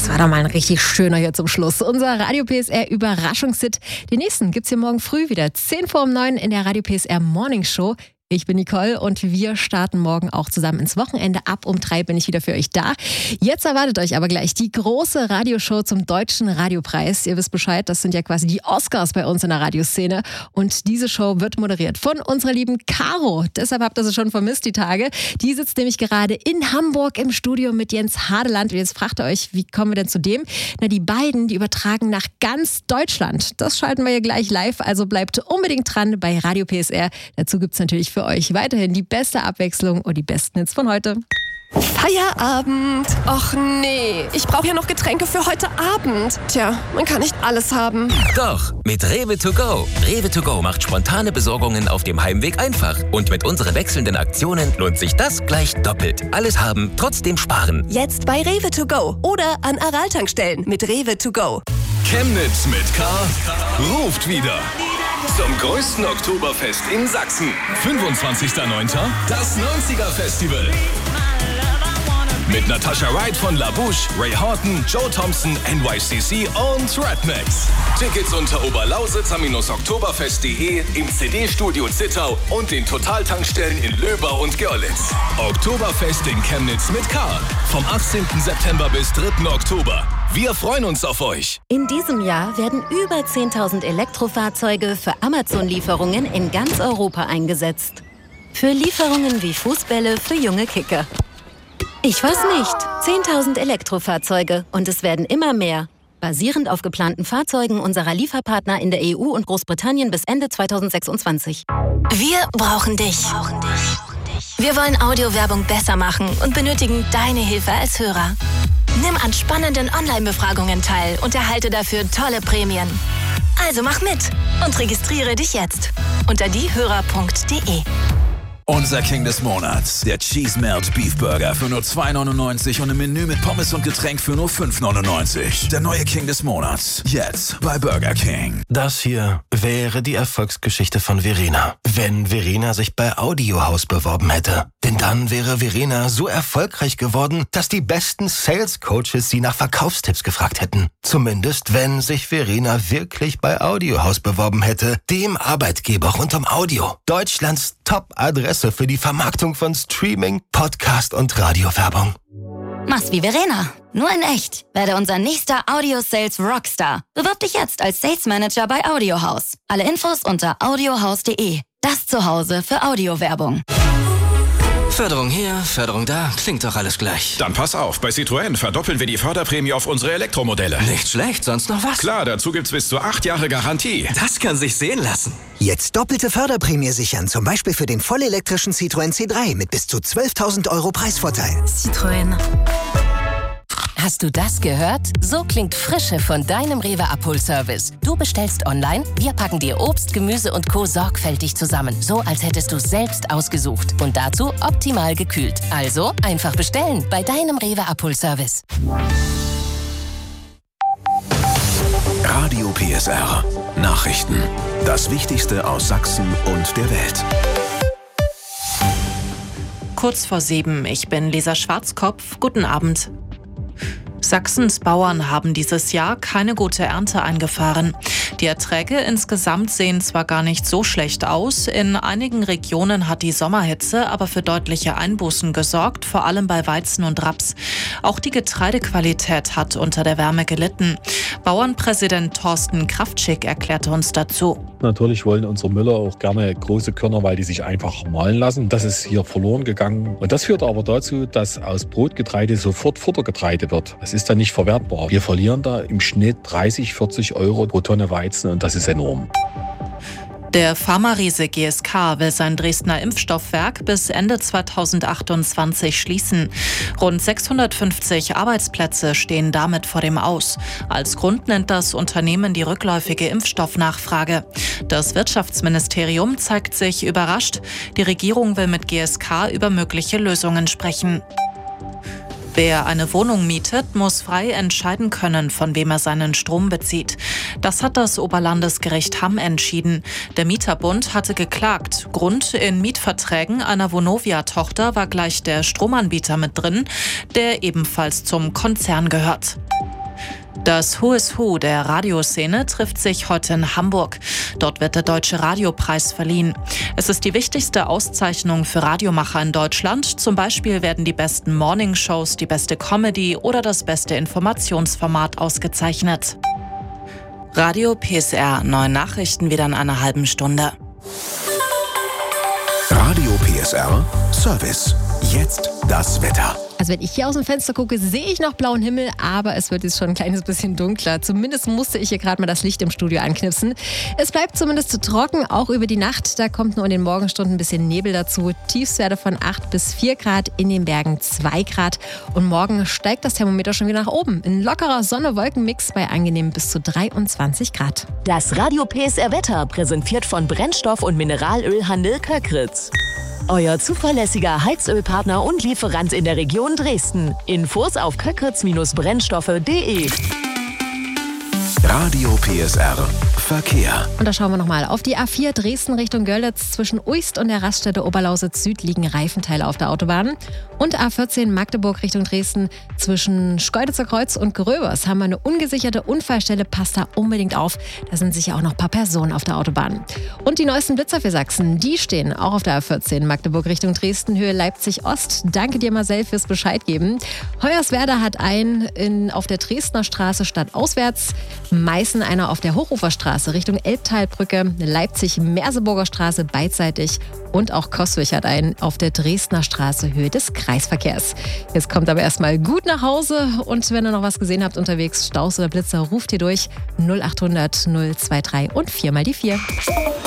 Das war doch mal ein richtig schöner hier zum Schluss. Unser Radio PSR Überraschungshit. Den nächsten gibt's hier morgen früh wieder 8:50 in der Radio PSR Morning Show. Ich bin Nicole und wir starten morgen auch zusammen ins Wochenende. Ab um 3 bin ich wieder für euch da. Jetzt erwartet euch aber gleich die große Radioshow zum Deutschen Radiopreis. Ihr wisst Bescheid, das sind ja quasi die Oscars bei uns in der Radioszene. Und diese Show wird moderiert von unserer lieben Caro. Deshalb habt ihr sie schon vermisst, die Tage. Die sitzt nämlich gerade in Hamburg im Studio mit Jens Hadeland. Und jetzt fragt ihr euch, wie kommen wir denn zu dem? Na, die beiden, die übertragen nach ganz Deutschland. Das schalten wir hier gleich live. Also bleibt unbedingt dran bei Radio PSR. Dazu gibt's natürlich für euch weiterhin die beste Abwechslung und die besten Hits von heute. Feierabend. Och nee, ich brauche ja noch Getränke für heute Abend. Tja, man kann nicht alles haben. Doch, mit Rewe to go. Rewe to go macht spontane Besorgungen auf dem Heimweg einfach. Und mit unseren wechselnden Aktionen lohnt sich das gleich doppelt. Alles haben, trotzdem sparen. Jetzt bei Rewe to go oder an Aral-Tankstellen mit Rewe to go. Chemnitz mit K ruft wieder. Zum größten Oktoberfest in Sachsen. 25.09. das 90er-Festival. Mit Natasha Wright von La Bouche, Ray Horton, Joe Thompson, NYCC und Rednex. Tickets unter oberlausitzer-oktoberfest.de, im CD-Studio Zittau und den Totaltankstellen in Löbau und Görlitz. Oktoberfest in Chemnitz mit K. Vom 18. September bis 3. Oktober. Wir freuen uns auf euch. In diesem Jahr werden über 10.000 Elektrofahrzeuge für Amazon-Lieferungen in ganz Europa eingesetzt. Für Lieferungen wie Fußbälle für junge Kicker. Ich weiß nicht. 10.000 Elektrofahrzeuge und es werden immer mehr. Basierend auf geplanten Fahrzeugen unserer Lieferpartner in der EU und Großbritannien bis Ende 2026. Wir brauchen dich. Wir wollen Audiowerbung besser machen und benötigen deine Hilfe als Hörer. Nimm an spannenden Online-Befragungen teil und erhalte dafür tolle Prämien. Also mach mit und registriere dich jetzt unter diehörer.de. Unser King des Monats, der Cheese Melt Beef Burger für nur 2,99 und ein Menü mit Pommes und Getränk für nur 5,99. Der neue King des Monats, jetzt bei Burger King. Das hier wäre die Erfolgsgeschichte von Verena, wenn Verena sich bei Audiohaus beworben hätte. Denn dann wäre Verena so erfolgreich geworden, dass die besten Sales Coaches sie nach Verkaufstipps gefragt hätten. Zumindest wenn sich Verena wirklich bei Audiohaus beworben hätte, dem Arbeitgeber rund um Audio. Deutschlands Top-Adresse für die Vermarktung von Streaming, Podcast und Radiowerbung. Mach's wie Verena, nur in echt. Werde unser nächster Audio-Sales Rockstar. Bewirb dich jetzt als Sales Manager bei Audiohaus. Alle Infos unter audiohaus.de. Das Zuhause für Audiowerbung. Förderung hier, Förderung da, klingt doch alles gleich. Dann pass auf, bei Citroën verdoppeln wir die Förderprämie auf unsere Elektromodelle. Nicht schlecht, sonst noch was? Klar, dazu gibt's bis zu 8 Jahre Garantie. Das kann sich sehen lassen. Jetzt doppelte Förderprämie sichern, zum Beispiel für den vollelektrischen Citroën C3 mit bis zu 12.000 € Preisvorteil. Citroën. Hast du das gehört? So klingt Frische von deinem Rewe-Abholservice. Du bestellst online, wir packen dir Obst, Gemüse und Co. sorgfältig zusammen. So, als hättest du es selbst ausgesucht. Und dazu optimal gekühlt. Also einfach bestellen bei deinem Rewe-Abholservice. Radio PSR. Nachrichten. Das Wichtigste aus Sachsen und der Welt. Kurz vor 7, ich bin Lisa Schwarzkopf. Guten Abend. Sachsens Bauern haben dieses Jahr keine gute Ernte eingefahren. Die Erträge insgesamt sehen zwar gar nicht so schlecht aus, in einigen Regionen hat die Sommerhitze aber für deutliche Einbußen gesorgt, vor allem bei Weizen und Raps. Auch die Getreidequalität hat unter der Wärme gelitten. Bauernpräsident Thorsten Kraftschick erklärte uns dazu. Natürlich wollen unsere Müller auch gerne große Körner, weil die sich einfach mahlen lassen. Das ist hier verloren gegangen. Und das führt aber dazu, dass aus Brotgetreide sofort Futtergetreide wird. Das ist dann nicht verwertbar. Wir verlieren da im Schnitt 30-40 € pro Tonne Weizen und das ist enorm. Der Pharma-Riese GSK will sein Dresdner Impfstoffwerk bis Ende 2028 schließen. Rund 650 Arbeitsplätze stehen damit vor dem Aus. Als Grund nennt das Unternehmen die rückläufige Impfstoffnachfrage. Das Wirtschaftsministerium zeigt sich überrascht. Die Regierung will mit GSK über mögliche Lösungen sprechen. Wer eine Wohnung mietet, muss frei entscheiden können, von wem er seinen Strom bezieht. Das hat das Oberlandesgericht Hamm entschieden. Der Mieterbund hatte geklagt. Grund: in Mietverträgen einer Vonovia-Tochter war gleich der Stromanbieter mit drin, der ebenfalls zum Konzern gehört. Das Who is Who der Radioszene trifft sich heute in Hamburg. Dort wird der Deutsche Radiopreis verliehen. Es ist die wichtigste Auszeichnung für Radiomacher in Deutschland. Zum Beispiel werden die besten Morningshows, die beste Comedy oder das beste Informationsformat ausgezeichnet. Radio PSR, neue Nachrichten wieder in einer halben Stunde. Radio PSR Service. Jetzt das Wetter. Also wenn ich hier aus dem Fenster gucke, sehe ich noch blauen Himmel, aber es wird jetzt schon ein kleines bisschen dunkler. Zumindest musste ich hier gerade mal das Licht im Studio anknipsen. Es bleibt zumindest trocken, auch über die Nacht. Da kommt nur in den Morgenstunden ein bisschen Nebel dazu. Tiefstwerte von 8 bis 4 Grad, in den Bergen 2 Grad. Und morgen steigt das Thermometer schon wieder nach oben. Ein lockerer Sonne-Wolken-Mix bei angenehm bis zu 23 Grad. Das Radio PSR Wetter präsentiert von Brennstoff- und Mineralölhandel Köckritz. Euer zuverlässiger Heizölpartner und Lieferant in der Region Dresden. Infos auf köckritz-brennstoffe.de. Radio PSR Verkehr. Und da schauen wir nochmal. Auf die A4 Dresden Richtung Görlitz zwischen Uist und der Raststätte Oberlausitz Süd liegen Reifenteile auf der Autobahn. Und A14 Magdeburg Richtung Dresden zwischen Schkeuditzer Kreuz und Gröbers haben wir eine ungesicherte Unfallstelle. Passt da unbedingt auf. Da sind sicher auch noch ein paar Personen auf der Autobahn. Und die neuesten Blitzer für Sachsen, die stehen auch auf der A14 Magdeburg Richtung Dresden, Höhe Leipzig Ost. Danke dir, Marcel, fürs Bescheid geben. Hoyerswerda hat einen auf der Dresdner Straße stadtauswärts, Meißen einer auf der Hochuferstraße Richtung Elbtalbrücke, Leipzig-Merseburger Straße beidseitig und auch Coswig hat einen auf der Dresdner Straße Höhe des Kreisverkehrs. Jetzt kommt aber erstmal gut nach Hause und wenn ihr noch was gesehen habt unterwegs, Staus oder Blitzer, ruft hier durch 0800 023 und 4 mal die 4.